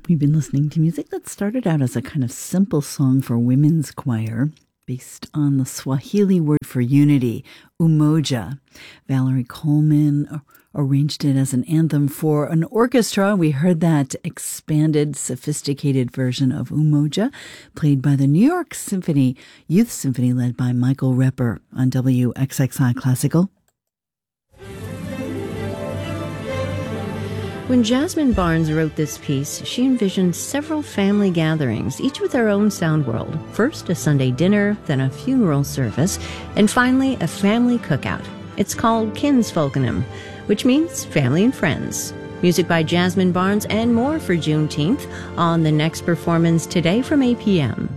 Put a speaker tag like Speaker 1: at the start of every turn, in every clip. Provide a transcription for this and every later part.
Speaker 1: We've been listening to music that started out as a kind of simple song for women's choir based on the Swahili word for unity, umoja. Valerie Coleman arranged it as an anthem for an orchestra. We heard that expanded, sophisticated version of umoja played by the New York Symphony, Youth Symphony, led by Michael Repper on WXXI Classical.
Speaker 2: When Jasmine Barnes wrote this piece, she envisioned several family gatherings, each with their own sound world. First, a Sunday dinner, then a funeral service, and finally, a family cookout. It's called Kinsfolkenum, which means family and friends. Music by Jasmine Barnes and more for Juneteenth on the next performance today from 8 p.m.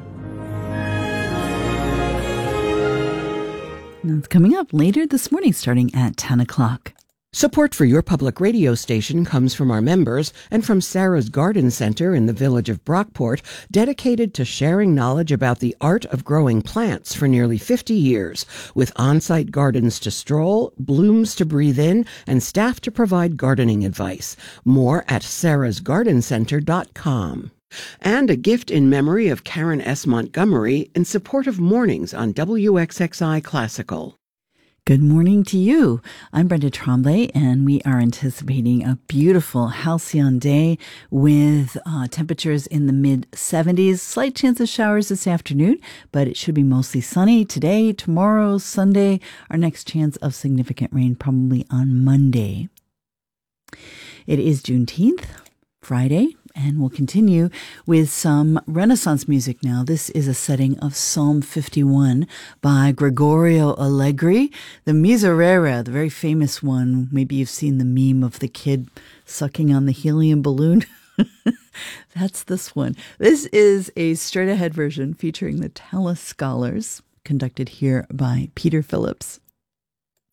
Speaker 1: And it's coming up later this morning starting at 10 o'clock.
Speaker 3: Support for your public radio station comes from our members and from Sarah's Garden Center in the village of Brockport, dedicated to sharing knowledge about the art of growing plants for nearly 50 years, with on-site gardens to stroll, blooms to breathe in, and staff to provide gardening advice. More at sarahsgardencenter.com. And a gift in memory of Karen S. Montgomery in support of mornings on WXXI Classical.
Speaker 1: Good morning to you. I'm Brenda Tremblay, and we are anticipating a beautiful halcyon day with temperatures in the mid-70s. Slight chance of showers this afternoon, but it should be mostly sunny today, tomorrow, Sunday. Our next chance of significant rain probably on Monday. It is Juneteenth, Friday, and we'll continue with some Renaissance music now. This is a setting of Psalm 51 by Gregorio Allegri. The Miserere, the very famous one. Maybe you've seen the meme of the kid sucking on the helium balloon. That's this one. This is a straight-ahead version featuring the Tallis Scholars, conducted here by Peter Phillips.